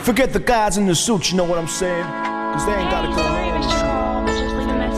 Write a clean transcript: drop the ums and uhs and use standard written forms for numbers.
Forget the guys in the suits, you know what I'm saying? Cause they ain't gotta go home. Just leave a message.